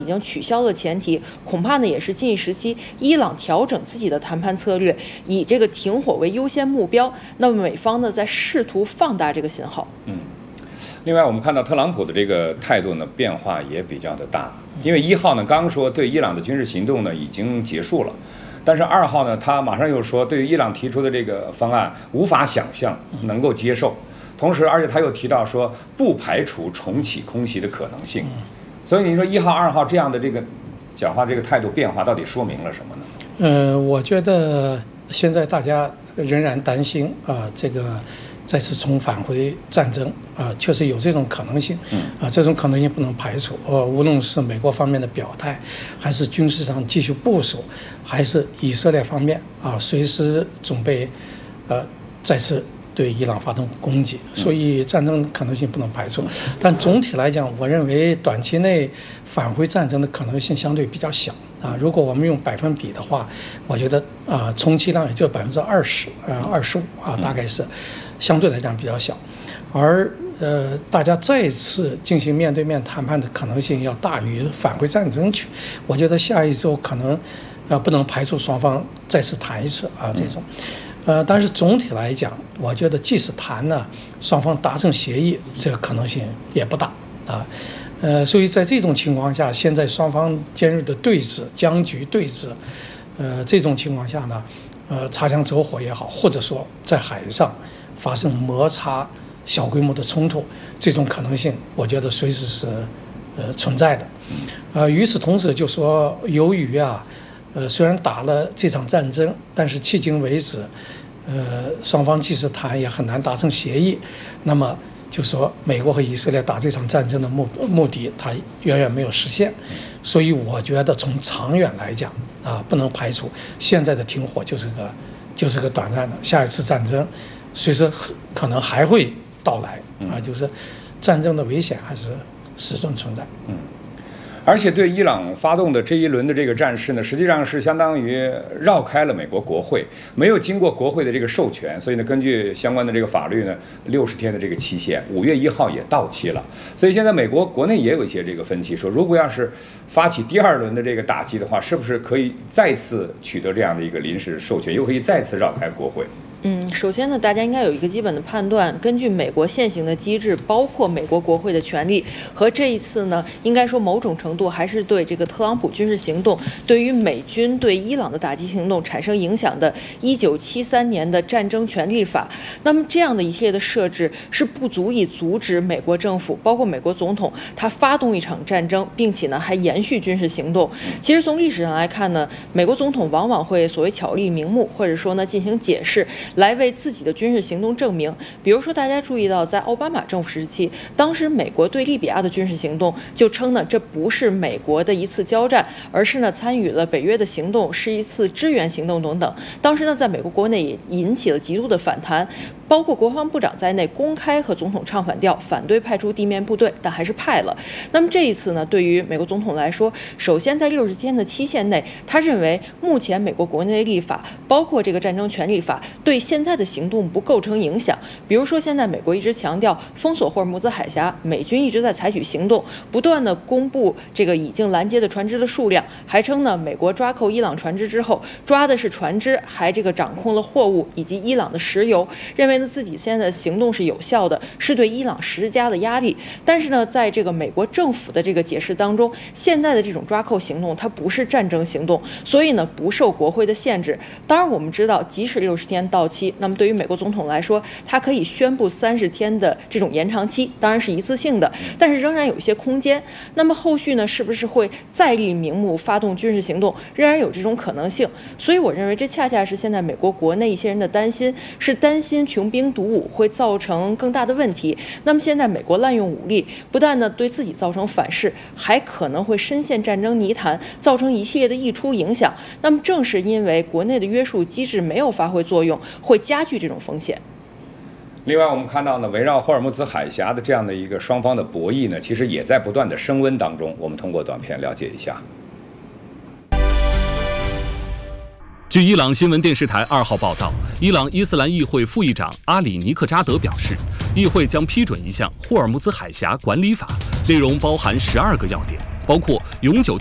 已经取消的前提，恐怕呢也是近一时期伊朗调整自己的谈判策略，以这个停火为优先目标。那么美方呢在试图放大这个信号。 另外，我们看到特朗普的这个态度呢变化也比较的大，因为1号呢刚说对伊朗的军事行动呢已经结束了，但是2号呢他马上又说对于伊朗提出的这个方案无法想象能够接受，同时而且他又提到说不排除重启空袭的可能性。所以您说1号、2号这样的这个讲话这个态度变化，到底说明了什么呢？ 我觉得现在大家仍然担心这个再次返回战争确实有这种可能性这种可能性不能排除。无论是美国方面的表态，还是军事上继续部署，还是以色列方面随时准备再次对伊朗发动攻击，所以战争可能性不能排除。但总体来讲，我认为短期内返回战争的可能性相对比较小如果我们用百分比的话，我觉得充其量也就20%、25%大概是相对来讲比较小。而大家再次进行面对面谈判的可能性要大于返回战争去。我觉得下一周可能不能排除双方再次谈一次这种。但是总体来讲，我觉得即使谈呢，双方达成协议，这个可能性也不大所以在这种情况下，现在双方尖锐的对峙、僵局对峙，这种情况下呢，擦枪走火也好，或者说在海上发生摩擦、小规模的冲突，这种可能性，我觉得随时是存在的。与此同时，就说由于虽然打了这场战争，但是迄今为止，双方即使谈也很难达成协议。那么就说美国和以色列打这场战争的目的，它远远没有实现。所以我觉得从长远来讲不能排除现在的停火就是个短暂的，下一次战争随时可能还会到来就是战争的危险还是始终存在。 而且对伊朗发动的这一轮的这个战事呢，实际上是相当于绕开了美国国会，没有经过国会的这个授权，所以呢，根据相关的这个法律呢，60天的这个期限，5月1号也到期了。所以现在美国国内也有一些这个分析，说如果要是发起第2轮的这个打击的话，是不是可以再次取得这样的一个临时授权，又可以再次绕开国会？ 首先呢，大家应该有一个基本的判断，根据美国现行的机制，包括美国国会的权利和这一次呢，应该说某种程度还是对这个特朗普军事行动对于美军对伊朗的打击行动产生影响的1973年的战争权利法。那么这样的一系列的设置是不足以阻止美国政府，包括美国总统他发动一场战争，并且呢还延续军事行动。其实从历史上来看呢，美国总统往往会所谓巧立名目，或者说呢进行解释，来为自己的军事行动证明。比如说大家注意到在奥巴马政府时期，当时美国对利比亚的军事行动就称呢这不是美国的一次交战，而是呢参与了北约的行动，是一次支援行动等等。当时呢在美国国内也引起了极度的反弹，包括国防部长在内公开和总统唱反调，反对派出地面部队，但还是派了。那么这一次呢，对于美国总统来说，首先在60天的期限内，他认为目前美国国内的立法，包括这个战争权利法，对现在的行动不构成影响。比如说现在美国一直强调封锁霍尔木兹海峡，美军一直在采取行动，不断的公布这个已经拦截的船只的数量，还称呢美国抓扣伊朗船只之后，抓的是船只，还这个掌控了货物以及伊朗的石油，认为呢自己现在的行动是有效的，是对伊朗施加的压力。但是呢在这个美国政府的这个解释当中，现在的这种抓扣行动它不是战争行动，所以呢不受国会的限制。当然我们知道即使60天到期，那么对于美国总统来说，他可以宣布30天的这种延长期，当然是一次性的，但是仍然有一些空间。那么后续呢是不是会再立名目发动军事行动，仍然有这种可能性。所以我认为这恰恰是现在美国国内一些人的担心，是担心穷兵黩武会造成更大的问题。那么现在美国滥用武力，不但呢对自己造成反噬，还可能会深陷战争泥潭，造成一系列的溢出影响。那么正是因为国内的约束机制没有发挥作用，会加剧这种风险。 另外，我们看到呢，围绕霍尔木兹海峡的这样的一个双方的博弈呢，其实也在不断的升温当中。我们通过短片了解一下。 据伊朗新闻电视台2号报道，伊朗伊斯兰议会副议长阿里尼克扎德表示，议会将批准一项霍尔木兹海峡管理法，内容包含12个要点，包括永久